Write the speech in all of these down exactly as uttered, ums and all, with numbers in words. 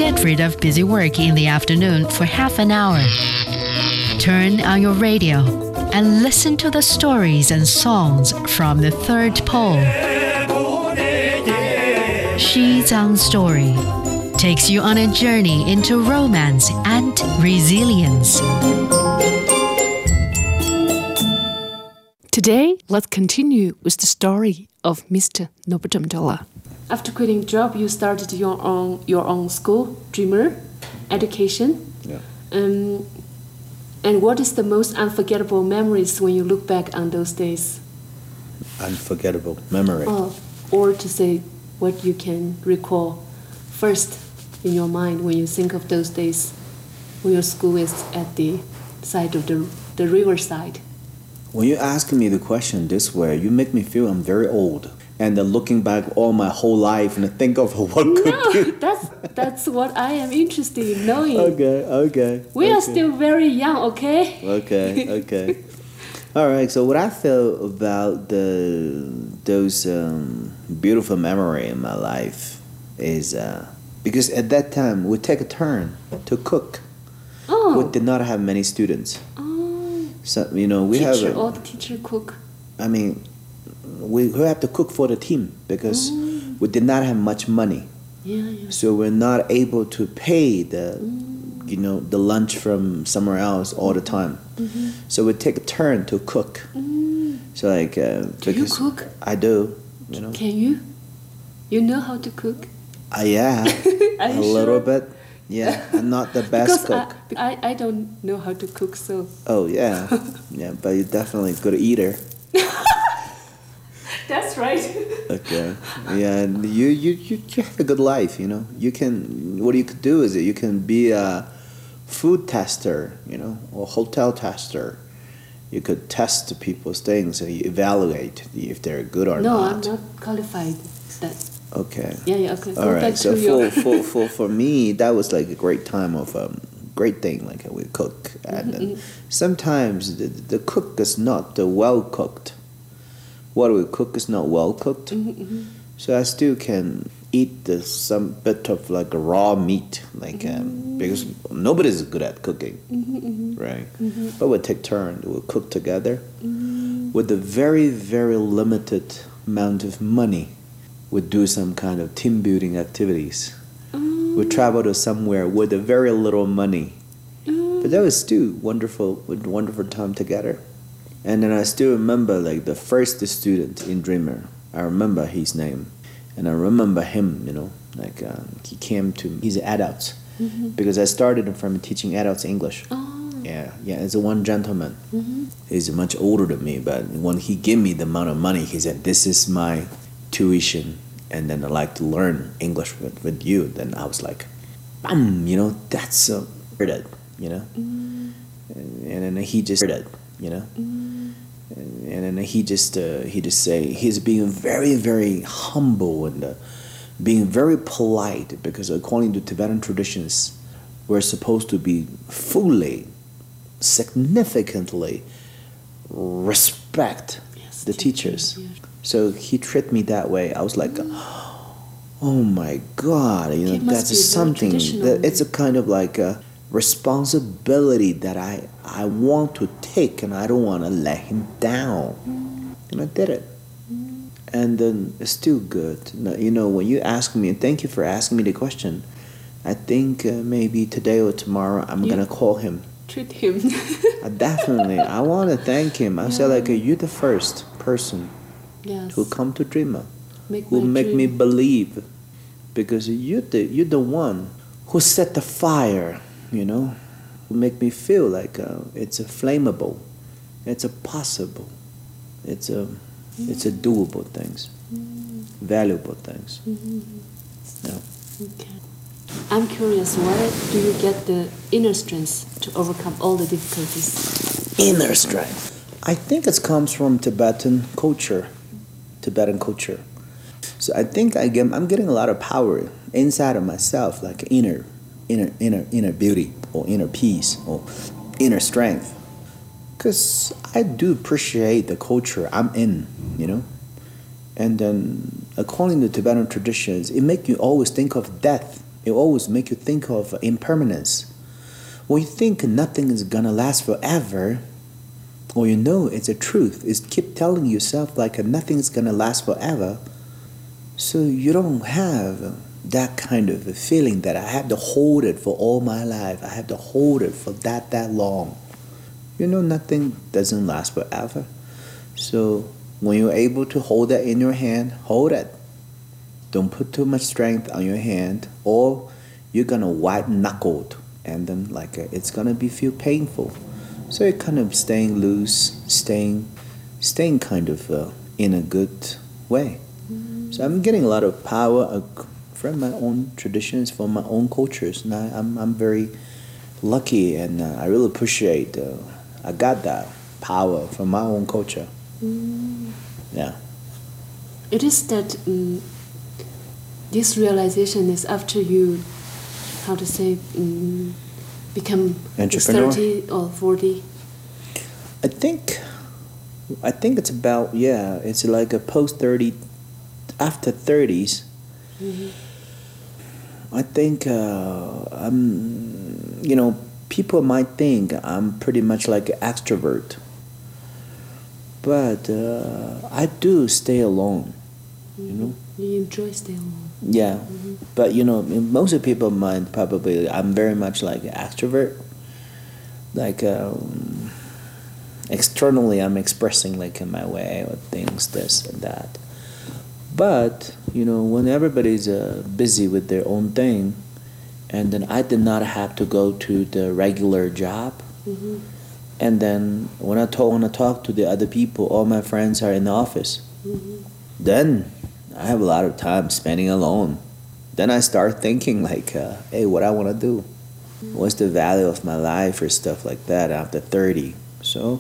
Get rid of busy work in the afternoon for half an hour. Turn on your radio and listen to the stories and songs from the third pole. Shizang Story takes you on a journey into romance and resilience. Today, let's continue with the story of Mister Nobutamtola. After quitting job, you started your own your own school, Dreamer Education. Yeah. Um, and what is the most unforgettable memories when you look back on those days? Unforgettable memory. Oh, or to say what you can recall first in your mind when you think of those days when your school is at the side of the the riverside. When you ask me the question this way, you make me feel I'm very old. And then looking back all my whole life and think of what could no, be. that's that's what I am interested in knowing. Okay, okay. We okay. are still very young, okay? Okay, okay. All right. So what I feel about the those um, beautiful memory in my life is uh, because at that time we take a turn to cook. Oh. We did not have many students. Oh. So you know we teacher, have. A, all the teacher cook. I mean, we we have to cook for the team because oh. we did not have much money. Yeah, yeah. So we're not able to pay the, mm. you know, the lunch from somewhere else all the time. Mm-hmm. So we take a turn to cook. Mm. So like, uh, do you cook? I do. You know. Can you? You know how to cook? Uh, yeah, Are a you little sure? bit. Yeah, I'm not the best because cook. I, I I don't know how to cook, so. Oh yeah, yeah, but you're definitely a good eater. That's right. Okay. Yeah, and you, you, you, you have a good life, you know. You can, what you could do is that you can be a food tester, you know, or hotel tester. You could test people's things and you evaluate if they're good or no, not. No, I'm not qualified. That. Okay. Yeah, yeah, okay. All Go right. back So to for, your for, for, for me, that was like a great time of um, great thing. Like we cook, and mm-hmm. then sometimes the, the cook is not uh, well cooked. What we cook is not well cooked, mm-hmm. so I still can eat the, some bit of like a raw meat, like mm-hmm. um, because nobody's good at cooking, mm-hmm. right? Mm-hmm. But we take turns, we'll cook together mm-hmm. with a very very limited amount of money. We do some kind of team building activities. mm-hmm. We travel to somewhere with a very little money, mm-hmm. but that was still wonderful, wonderful time together. And then I still remember like the first student in Dreamer. I remember his name, and I remember him. You know, like uh, he came to. He's an adult mm-hmm. because I started from teaching adults English. Oh. Yeah, yeah. It's a one gentleman. Mm-hmm. He's much older than me, but when he gave me the amount of money, he said, "This is my tuition, and then I like to learn English with, with you." Then I was like, "Bam!" You know, that's so weird. You know, mm-hmm. and, and then he just heard it. You know. Mm-hmm. And then he just uh, he just say he's being very very humble and uh, being very polite because according to Tibetan traditions, we're supposed to be fully, significantly respect yes, the teachers. Yeah. So he treated me that way. I was like, oh my God, you know, that's something. That it's a kind of like a responsibility that I I want to take, and I don't want to let him down. Mm. And I did it. Mm. And then it's still good. You know, when you ask me, and thank you for asking me the question, I think uh, maybe today or tomorrow I'm going to call him. Treat him. I definitely. I want to thank him. I yeah. say like, you're the first person yes. who come to Dreamer, make who make dream. me believe, because you're the, you're the one who set the fire, you know, make me feel like uh, it's a flammable, it's a possible, it's a mm-hmm. it's a doable things, mm-hmm. valuable things. Mm-hmm. Yeah. Okay. I'm curious, where do you get the inner strength to overcome all the difficulties? Inner strength. I think it comes from Tibetan culture, Tibetan culture. So I think I get, I'm getting a lot of power inside of myself, like inner. inner inner inner beauty or inner peace or inner strength, because I do appreciate the culture I'm in, you know. And then according to Tibetan traditions, it makes you always think of death It always make you think of impermanence. When you think nothing is gonna last forever, or you know it's a truth, is keep telling yourself like nothing is gonna last forever. So you don't have that kind of a feeling that I have to hold it for all my life. I have to hold it for that that long. You know nothing doesn't last forever. So when you're able to hold that in your hand, hold it. Don't put too much strength on your hand, or you're gonna white knuckled, and then like uh, it's gonna be feel painful. So you're kind of staying loose, staying, staying kind of uh, in a good way. Mm-hmm. So I'm getting a lot of power uh, from my own traditions, from my own cultures, and I, I'm I'm very lucky, and uh, I really appreciate. Uh, I got that power from my own culture. Mm. Yeah. It is that um, this realization is after you, how to say, um, become thirty or forty. I think, I think it's about yeah. It's like a post thirty, after thirties. Mm-hmm. I think uh, I'm, you know, people might think I'm pretty much like an extrovert. But uh, I do stay alone, mm-hmm. you know. You enjoy staying alone. Yeah, mm-hmm. But you know, most of people might probably, I'm very much like an extrovert. Like um, externally, I'm expressing like in my way with things, this and that. But you know, when everybody's uh, busy with their own thing, and then I did not have to go to the regular job. Mm-hmm. And then when I talk, when I talk to the other people, all my friends are in the office. Mm-hmm. Then I have a lot of time spending alone. Then I start thinking like, uh, hey, what I want to do? Mm-hmm. What's the value of my life or stuff like that after thirty? So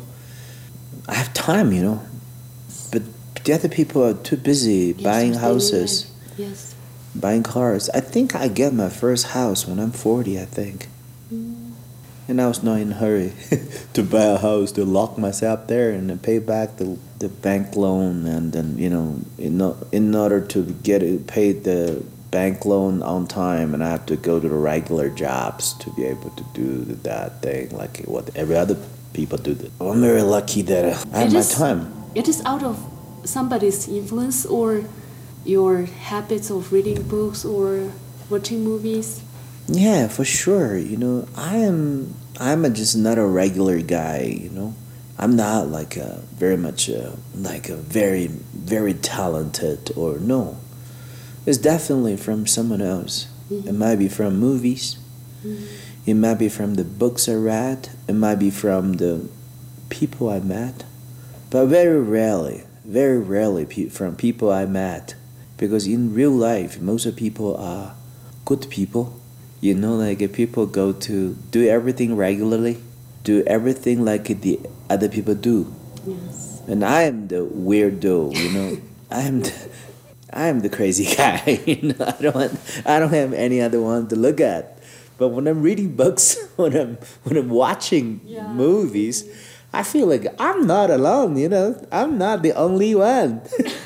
I have time, you know. But the other people are too busy yes, buying houses, yes. buying cars. I think I get my first house when I'm forty, I think. Mm. And I was not in a hurry to buy a house, to lock myself there and then pay back the the bank loan, and then you know, in in order to get it, pay the bank loan on time, and I have to go to the regular jobs to be able to do that thing, like what every other people do. I'm very lucky that I have it my is, time. It is out of somebody's influence or your habits of reading books or watching movies. Yeah, for sure. You know, I am. I'm a, just not a regular guy. You know, I'm not like a very much a, like a very very talented or no. It's definitely from someone else. Mm-hmm. It might be from movies. Mm-hmm. It might be from the books I read. It might be from the people I met. But very rarely, very rarely pe- from people I met, because in real life, most of people are good people. You know, like if people go to do everything regularly, do everything like the other people do. Yes. And I am the weirdo, you know. I am the, I am the crazy guy. You know, I don't I don't have any other one to look at. But when I'm reading books, when I'm when I'm watching yeah. movies, I feel like I'm not alone. You know, I'm not the only one.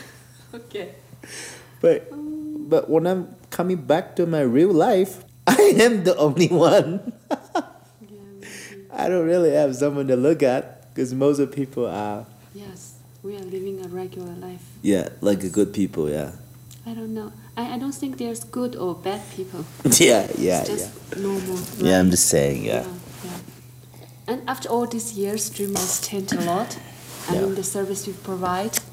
Okay. But but when I'm coming back to my real life, I am the only one. I don't really have someone to look at, because most of the people are. Yes, we are living a regular life. Yeah, like a good people, yeah. I don't know. I, I don't think there's good or bad people. yeah, yeah, it's just yeah. normal. Right? Yeah, I'm just saying, yeah. yeah. Yeah, And after all these years, Dream has changed a lot. I yeah. mean, the service you provide,